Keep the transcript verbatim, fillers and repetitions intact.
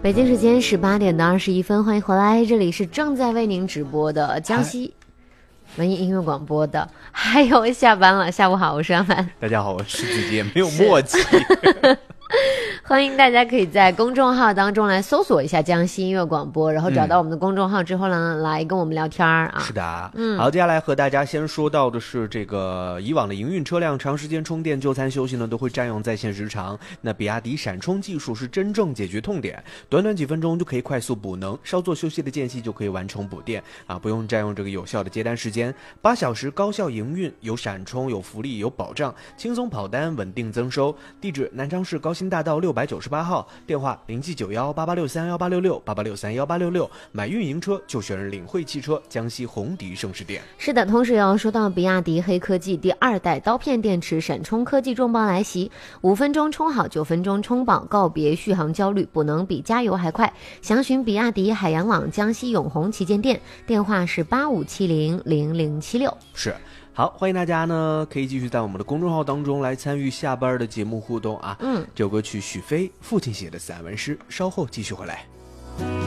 北京时间十八点的二十一分，欢迎回来，这里是正在为您直播的江西文艺音乐广播的，还有下班了，下午好，我是阿凡。 大家好，我是子杰，没有默契。 欢迎大家可以在公众号当中来搜索一下江西音乐广播，然后找到我们的公众号之后呢，嗯、来跟我们聊天啊。 是的，嗯，好，接下来和大家先说到的是这个以往的营运车辆长时间充电、就餐休息呢，都会占用在线时长。那比亚迪闪充技术是真正解决痛点，短短几分钟就可以快速补能，稍作休息的间隙就可以完成补电啊，不用占用这个有效的接单时间。八小时高效营运，有闪充，有福利，有保障，轻松跑单，稳定增收。地址：南昌市高新大道六百九十八号，电话零七九幺八八六三幺八六六八八六三幺八六六。买运营车就选领汇汽车江西红迪盛世店。 是的，同时要说到比亚迪黑科技第二代刀片电池闪充科技重磅来袭，五分钟充好，九分钟充饱，告别续航焦虑，补能比加油还快。详询比亚迪海洋网江西永红旗舰店，电话是八五七零零零七六。 是。好，欢迎大家呢，可以继续在我们的公众号当中来参与下班的节目互动啊。嗯，这首歌曲许飞父亲写的散文诗，稍后继续回来。